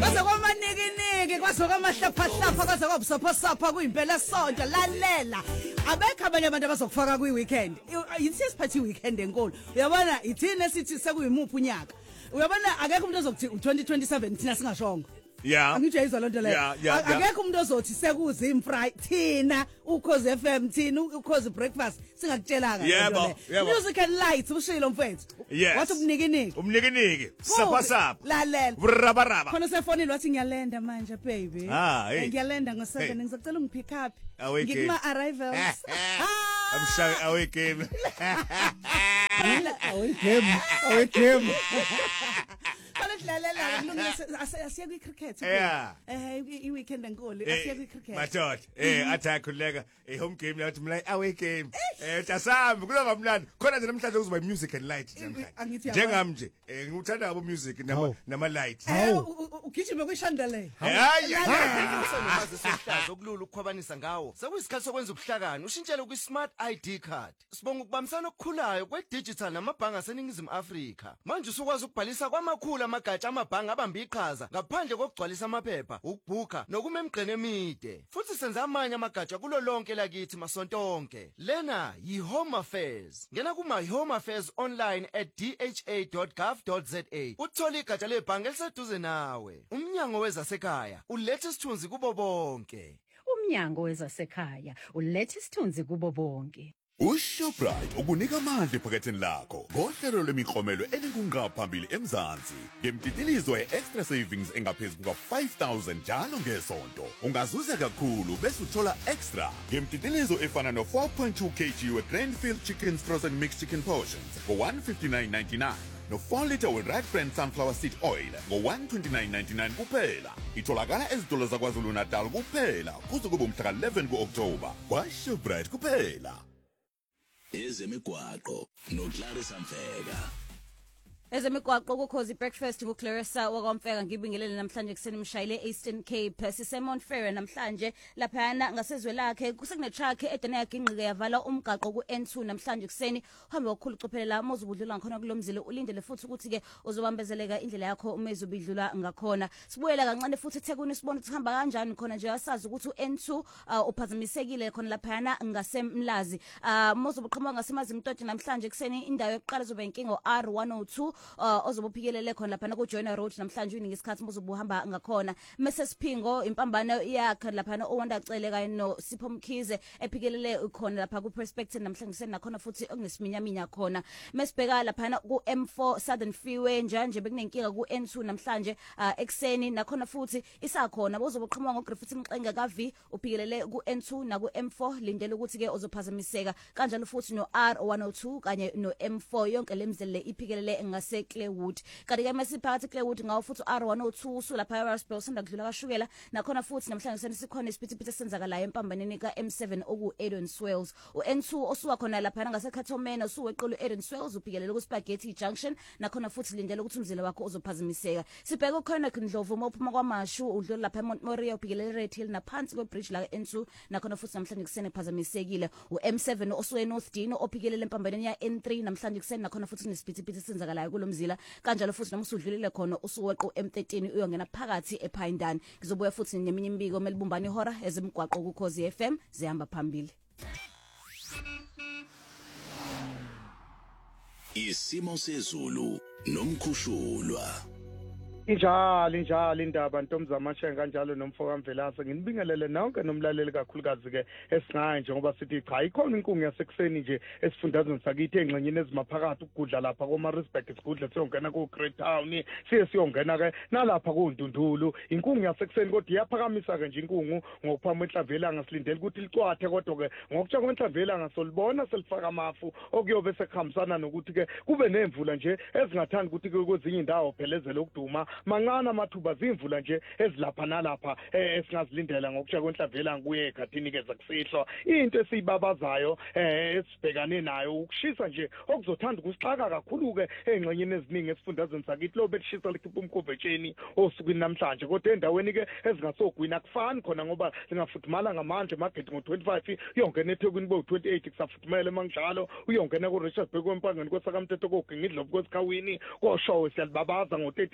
Kwaze kwamanikiniki, kwaze kwamahlapha kwaze kwabusopha kuyimpela sonto lalela. Abekho abanye abantu abazokufaka kwi-weekend. Yithi siphathi weekend enkulu. Uyabona ithina sithi sekuyimuphi unyaka. Uyabona akekho umuntu ozokuthi 2027 thina singashongo. Yeah. Angijayizwa lonto leyo. Akekho umuntu ozothi sekuze imfry thina ukhozi FM thina ukhozi breakfast singakutshelanga lonto leyo. Music and lights ushilo mfethu. Wathi umnikiniki. Umnikiniki. Sapha. Lalela. Rabaraba. Khona sefonini wathi ngiyalenda manje baby. Ngiyalenda ngo7 ngizocela ungipick up. Ngikuma arrivals. I'm sorry, away game. Away game. Lalela kulungisa asiya kwi-cricket i-weekend enkulu asiya kwi-cricket madoda athakhuleka home game lathi mina away game jasambi kulonga mlando khona nje namhlanje kuzoba music and light njengami nje ngikuthanda abo music nama light ugijime kwishandle hayi sokuhlaza okulula ukukhwabanisa ngawo sekuyisikhathi sokwenza ubuhlakani ushintshele kwi-smart ID card sibonga ukubambisana okukhulayo kwe-digital namabhange aseningizimu Afrika manje usukwazi ukubhalisa kwamakhulu amagatsha amabhange abamba iqhaza ngaphandle kokugcwalisa amaphepha ukubhuka nokumemgqene emide futhi senza amanye amagatsha kulo lonke lakithi masonto onke lena yi-Home Affairs ngena kuma-Home Affairs online at dha.gov.za uthola igatsha lebhange eliseduze nawe umnyango wezasekhaya ulethe isithunzi kubo bonke umnyango wezasekhaya ulethe isithunzi kubo bonke uShoprite ukunika amandla ephaketheni lakho ngohlelo lemiklomelo elikungqaphambili eMzansi ngemtitilizo ye-extra savings engaphezulu kuka-5,000 njalo ngesonto ungazuza kakhulu bese uthola extra ngemtitilizo efana no-4.2 kg we-Grandfield Chicken Frozen Mixed Chicken Portions ngo-159.99 no-4 liter we-Right Brand Sunflower Seed Oil ngo-129.99 kuphela itholakala ezitolo zaKwaZulu Natal kuphela kuze kube umhla ka-11 ku-Oktoba kwaShoprite kuphela ezemigwaqo noClarissa Mfeka Ezemigwaqo kukhozi breakfast kuClarissa wakwamfeka ngibingelele namhlanje kuseni mshayile Eastern Cape sisemon Fair namhlanje laphana ngasezwe lakhe kusekune truck edana yaginqike yavala umgaqo ku-N2 namhlanje kuseni uhambe kakhulu cophelela mozubudlula ngakhona kulomzile ulindele futhi ukuthi ke uzobambezeleka indlela yakho umezubidlula ngakhona sibuyela kancane futhi eThekwini sibona ukuthi hamba kanjani khona nje asazi ukuthi u-N2 uphazamisekile khona laphana ngasemlazi mozubuqhamuka ngasemazimtoti namhlanje kuseni indawo yokuqala zoba inkingo R102 ozobuphikelele khona lapha ku Joiner Road namhlanje uningi isikhathi uzobuhamba ngakhona mase siphingo impambano yakhe lapha owanda cele kanye no Sipho Mkhize ephikelele khona lapha ku Perspective namhlanje senakhona futhi okunesiminyaminya khona mesibheka lapha ku M4 Southern Freeway njanje bekunenkinga ku N2 namhlanje ekseni nakhona futhi isakhona bozobuqhamuka ngoGriffith Mxenge ka V uphikelele ku N2 na ku M4 lindele ukuthi ke uzophazamiseka kanjalo futhi no R102 kanye no M4 yonke lemzele iphikelele Clearwood kanti ke masiphakathi Clearwood ngawo futhi R102 usulapha eRasbell sanda kudlula kashukela nakhona futhi namhlanje sikhona isiphithiphithi senzakalayo empambaneni ka M7 oku Eden Swells uN2 osuka khona lapha ngaseKhathomena usuwequlu Eden Swells ubhikelele ku Spaghetti Junction nakhona futhi lindele ukuthi umzila wakho uzophazamiseka sibheka ukhona Ndlovu mophuma kwaMashu udlula lapha eMount Moriah ubhikelele Red Hill naphansi kwebridge la N2 nakhona futhi namhlanje kusene phazamisekile uM7 osuke North Dino ophikelele empambaneni ya N3 namhlanje kusene nakhona futhi nesiphithiphithi senzakalayo kulomzila kanjalo futhi nomusudlulile khona usuweqo M13 uyongena phakathi ePhindani ngizobuya futhi neminye imbiko melibumbani ihora ezimgwaqo kuKhozi FM zihamba phambili isimo sezulu nomkhushulwa Injalo indaba Ntombi Amashenga kanjalo nomfoka Mvelase nginibingelele nonke nomlaleli kakhulukazi ke esingaye njengoba sithi cha ikhona inkungu yasekuseni nje esifundazweni sakithi engxenyeni ezimaphakathi ukugudla lapha koMaritzburg isigudla siyongena ku Great Town siyongena ke nalapha kuNdundulu inkungu yasekuseni kodwa iyaphakamisa ke nje inkungu ngokuphama enhlavelanga silindele ukuthi licwathe kodwa ke ngokutsha kwenhlavelanga solibona selifaka amafu okuyobe sekuhambisana nokuthi ke kube nemvula nje ezingathanda ukuthi kwezinye indawo phelezele ukuduma mancane amathuba zimvula nje ezilapha nalapha esingazilindela ngokushaya kwenhlavela nguye egadini ke zakusihlwa into esiyibabazayo esibhekane nayo ukushisa nje okuzothanda ukusixaka kakhulu ke engxenyeni eziningi esifundazweni sakithi lo bekushisa likhipha umkhovetsheni osukwini namhlanje kodwa endaweni ke ezingasogwini akufani khona ngoba lingafudumala ngamandla eMageti ngo25 uyongena eThekwini bo28 kusafudumela emangjalo uyongena ku Richards Bay kwempangeni kwesakamthetho koginga idlovu kwesikhawini koshowe siyalibabaza ngo33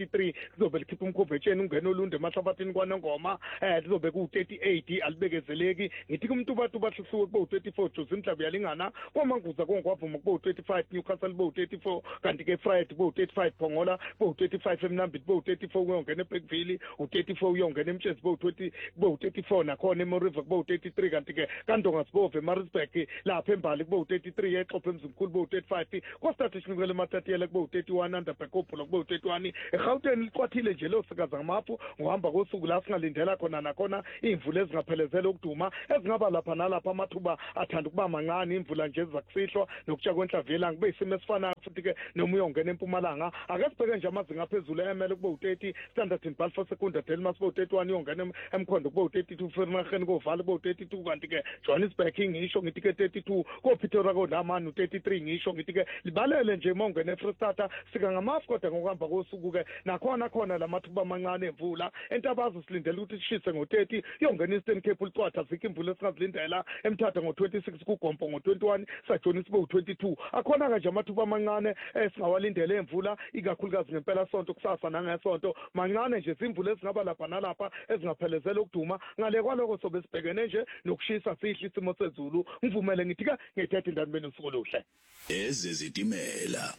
kuzobe likhipha umkhovetsheni ungena olunde emahlabathini kwanongoma lizobe ku38 alibekezeleki ngithi kumntu bathu kusuke kubo34 Jozi Mhlabi yalingana kwamanguza kongwavuma kubo35 Newcastle kubo34 kanti ke Friday kubo35 Phongola kubo35 eMnambithi kubo34 uyongena eBackville u34 uyongena eMtshezi kubo34 nakhona eMoriva kubo33 kanti ke Kandonga Sibove eMaritzburg lapha embali kubo33 eXhopho eMzimkhulu kubo35 kostathe sinikele eMathatiyela kubo31 Andabhekophulo kubo31 eGauteng liqwathile nje lo sikaza ngamafu ngohamba kosuku la singalindela khona nakhona imvula ezingaphelezela ukuduma ezingaba lapha nalapha amathuba athanda ukuba mancane imvula nje ezakusihlwa nokutsha kwenhlavela ngibe isimo esifana futhi ke noma uyongena eMpumalanga ake sibheke nje amazinga aphezulu emele kubo30 Standard and Balfour Secunda Delmas kubo31 uyongena eMkhondo kubo32 Vereeniging kuVale kubo32 kanti ke Johannesburg ngisho ngithi ke 32 koPretoria kodamani u33 ngisho ngithi ke libalele nje mongena eFreestata sika ngamafu kodwa ngokuhamba kosuku ke nakhona khona lamathuba amancane emvula entabazo silindele ukuthi sishise ngo30 yongena Eastern Cape ulicwatha zikho imvula esingazilindela eMthatha ngo26 kuGompo ngo21 saJohn Sibo 22 akhona kanje amathuba amancane singawalindele emvula ikakhulukazi ngempela sonto kusasa nangesonto mancane nje izimvula ezingaba lapha nalapha ezingaphelezela ukuduma ngale kwaloko sobe sibhekene nje nokushisa sihle isimo sezulu ngivumele ngithi ke ngithethe indaba benosuku luhle ezezitimela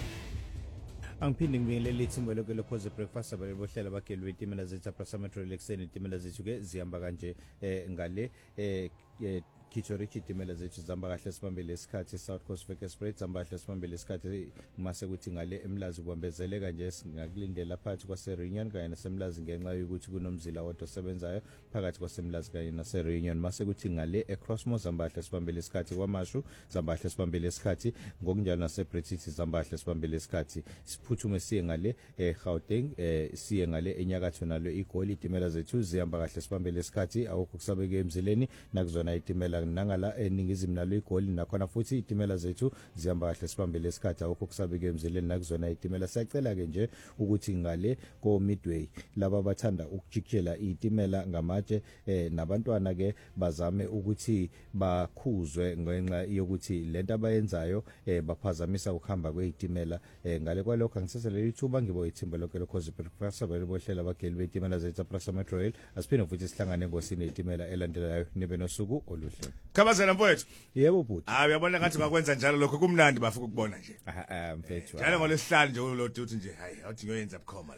Angiphinde ngibingelele ithimba lokho lokhoze breakfast abalibohlela bagelwe itimela zethu aprasametro lexeni itimela zethu ke zihamba kanje ngale Kichorichi itimela zethu zihamba kahle sibambele isikhathi South Coast Veke Spread zihamba kahle sibambele isikhathi mase kuthi ngale eMlazi kubambezeleka nje singakulindela phakathi kwaseReunion kanye naseMlazi ngenxa yokuthi kunomzila wodwa osebenzayo phakathi kwaseMlazi kanye naseReunion mase kuthi ngale eCrossmore zihamba kahle sibambele isikhathi kwaMashu zihamba kahle sibambele isikhathi ngokunjalo naseBritish zihamba kahle sibambele isikhathi siphuthume siye ngale eGauteng siye ngale enyakatho nalo iGoli itimela zethu zihamba kahle sibambele isikhathi awukho kusabeke emzileni nakuzona itimela nangala eningizimu nalo iGoli nakhona futhi itimela zethu zihamba kahle sibambele isikhathi awukho kusabeke emzileni nakuzona itimela siyacela ke nje ukuthi ngale ko Midway laba bathanda ukujikela itimela ngamatshe nabantwana ke bazame ukuthi bakhuzwe ngenxa yokuthi lento abayenzayo baphazamisa ukuhamba kwezitimela ngale kwalokho ngisesele ithuba ngibo ithimba lokho lokhoze breakfast abalibohlela bageli betimela zethu aprasametro rail asiphinde futhi sihlangane ngosini itimela elandelayo nibe nosuku oluhle Khabazela mfowethu yebo bhuti uyabona ngathi ungakwenza njalo lokho kumnandi bafika ukubona nje mfethu njalo ngolesihlanu nje lo duty nje hayi awuthi ngiyoyenza bukhoma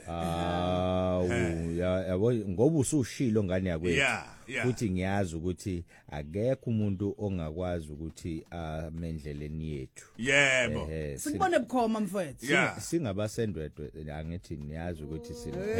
la yabo ngoba usushilo ngane yakwethu yeah. futhi ngiyazi ukuthi akekho umuntu ongakwazi ukuthi amendleleni yethu yebo sikubone bukhoma mfowethu singabasendwedwe angithi niyazi ukuthi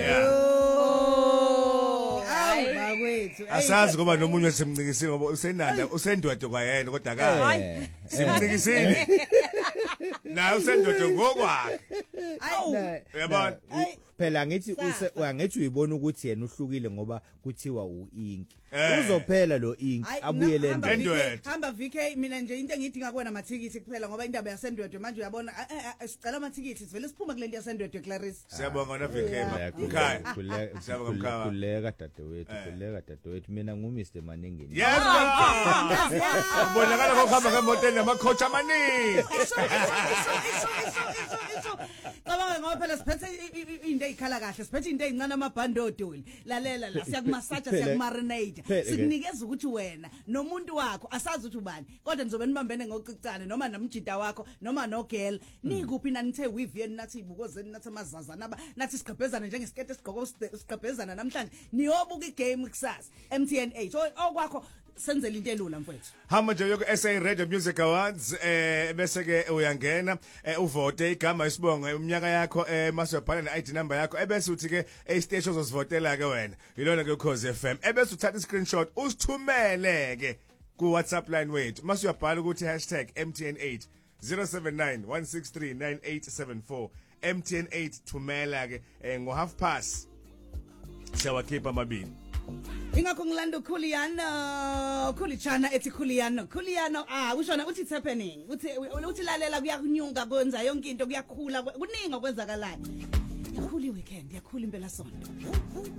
bakwethu asazi ngoba nomunye simncikisile ngoba usenanda usendwedwe kwayena kodwa ka simncikisile na usendwedwe ngokwakhe yabona phela ngithi uyangithi uyibona ukuthi yena uhlukile ngoba kuthiwa uInki uzophela lo Inki abuyele endwedwe hamba VK mina nje into engidinga kuwena amathikithi kuphela ngoba indaba yasendwedwe manje uyabona sicela amathikithi sivele siphuma kule nto yasendwedwe Clarice siyabonga na VK ekhaya siyabonga kuleka dadewethu mina nguMr Maningeni yes bonakala ngokuhamba ngemoto namakhocha amaningi ngoba phela siphethe into ezikhala kahle siphethe into ezincane amabhando odoli lalela la siyakumasaja siyakumarinate sikunikeza ukuthi wena nomuntu wakho asazi ukuthi ubani kodwa nizobe nibambene ngocicane noma namjida wakho noma nogel nikuphi nanithe weave yeni nathi ibukozeni nathi amazaza nathi sigqebhezana njengesikete esigqoko sigqebhezana namhlanje niyobuka igame kusasa MTN 8 okwakho senzele into elula mfowethu hamba nje yoko SA Radio Music Awards bese ke uyangena uvote igama isibonga iminyaka yakho masiyabhala ne ID number yakho ebese uthi ke station uzosivotela ke wena yilona ke Ukhozi FM ebese uthatha i-screenshot usithumele ke ku WhatsApp line wethu masiyabhala ukuthi #MTN8 079 MTN8 thumela ke ngo 1:30 siyawakhipha amabili ingakho ngilanda Khulichana ethi Khuliano ushona uthi it's happening uthi lalela kuyakunyunga kwenza yonke into kuyakhula kuningi okwenzakalayo yakhula iweekend yakhula impela sonto